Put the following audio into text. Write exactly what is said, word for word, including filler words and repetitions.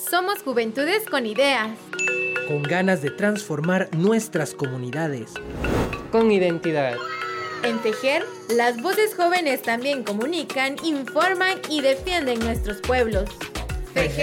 Somos juventudes con ideas. Con ganas de transformar nuestras comunidades. Con identidad. En Tejer, las voces jóvenes también comunican, informan y defienden nuestros pueblos. Tejer.